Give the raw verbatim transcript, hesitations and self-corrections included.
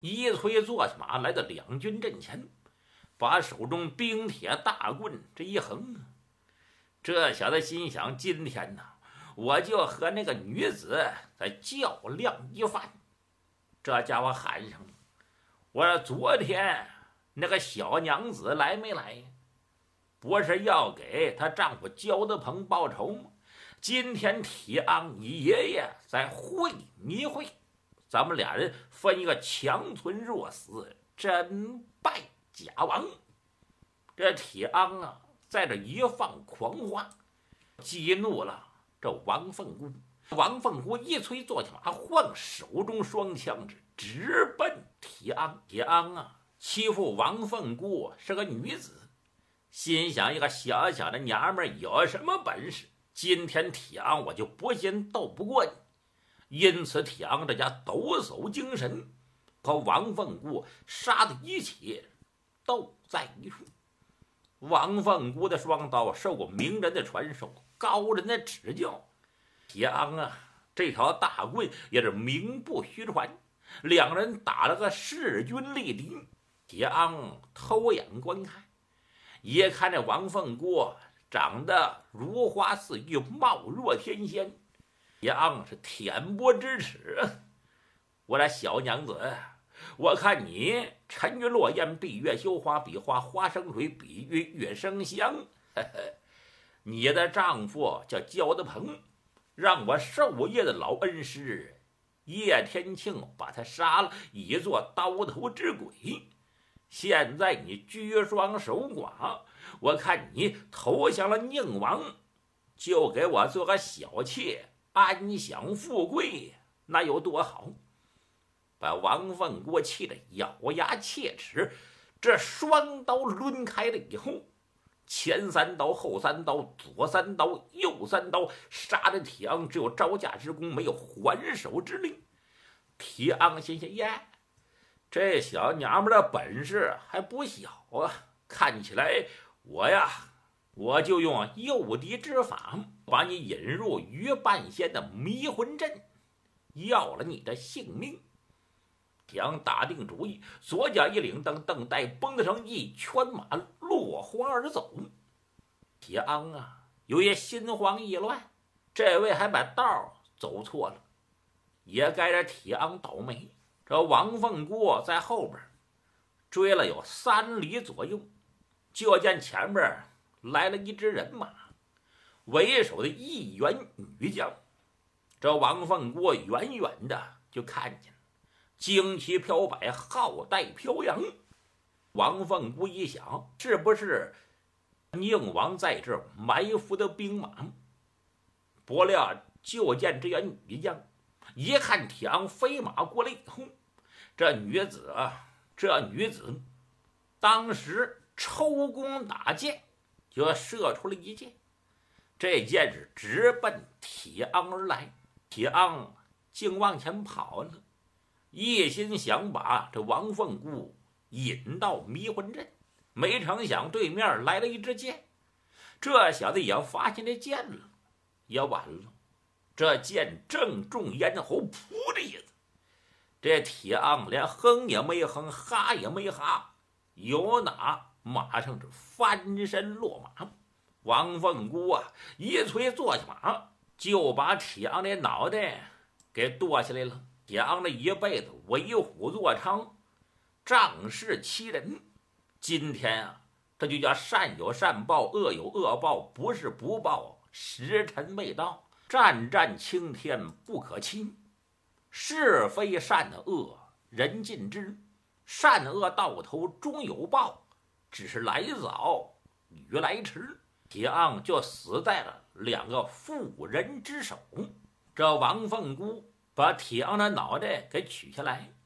一催坐下马来到两军阵前，把手中冰铁大棍这一横，这小子心想：今天呢，我就和那个女子再较量一番。这家伙喊上了：“我说昨天那个小娘子来没来？不是要给她丈夫焦德鹏报仇吗？今天铁昂你爷爷再会你一会，咱们俩人分一个强存弱死，真败假亡。”这铁昂啊，在这一放狂话，激怒了这王凤姑。王凤姑一催坐下马，晃手中双枪指，直奔铁昂。铁昂啊，欺负王凤姑是个女子，心想一个小小的娘们有什么本事？今天铁昂我就不信斗不过你。因此铁昂这家抖擞精神，和王凤姑杀的一起斗在一处。王凤姑的双刀受过名人的传授，高人的指教，铁昂啊这条大棍也是名不虚传。两人打了个势均力敌。铁昂偷眼观看，一看这王凤姑长得如花似玉，貌若天仙，铁昂是恬不知耻。我这小娘子，我看你沉鱼落雁，闭月羞花，比花花生水，比喻月生香。呵呵，你的丈夫叫焦德鹏，让我授业的老恩师叶天庆把他杀了，以做刀头之鬼。现在你居双守寡，我看你投降了宁王，就给我做个小妾，安享富贵，那有多好？把王凤姑气得咬牙切齿。这双刀抡开了以后，前三刀，后三刀，左三刀，右三刀，杀的铁昂只有招架之功，没有还手之力。铁昂心想：耶，这小娘们的本事还不小啊！看起来我呀，我就用诱敌之法，把你引入鱼半仙的迷魂阵，要了你的性命。铁昂打定主意，左脚一领蹬，蹬带绷得成一圈马，落荒而走。铁昂啊，有些心慌意乱，这位还把道走错了，也该这铁昂倒霉。这王凤姑在后边追了有三里左右，就见前面来了一支人马，为首的一员女将。这王凤姑远远的就看见了，旌旗飘摆，号带飘扬。王凤姑一想，是不是宁王在这儿埋伏的兵马？不料就见这员女将一看铁昂飞马过来以后，这女子啊，这女子当时抽弓打箭，就射出了一箭。这箭是直奔铁昂而来。铁昂竟往前跑了，一心想把这王凤姑引到迷魂阵，没成想对面来了一支箭。这小子也发现这箭了，也完了。这箭正中咽喉，噗的一子，这铁昂连哼也没哼，哈也没哈，有哪马上是翻身落马。王凤姑啊，一催坐下马，就把铁昂的脑袋给剁下来了。铁昂这一辈子为虎作伥，仗势欺人，今天啊，这就叫善有善报，恶有恶报，不是不报，时辰未到。战战青天不可欺，是非善恶人尽知，善恶到头终有报，只是来早与来迟。铁昂就死在了两个妇人之手。这王凤姑把铁昂的脑袋给取下来，